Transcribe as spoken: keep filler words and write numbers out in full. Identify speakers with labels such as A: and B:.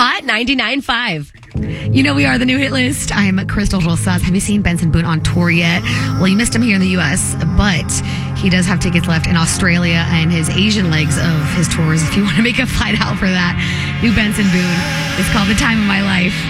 A: Hot ninety-nine point five.
B: You know, we are the new hit list. I'm Crystal Rosas. Have you seen Benson Boone on tour yet? Well, you missed him here in the U S, but he does have tickets left in Australia and his Asian legs of his tours if you want to make a flight out for that. New Benson Boone. It's called The Time of My Life.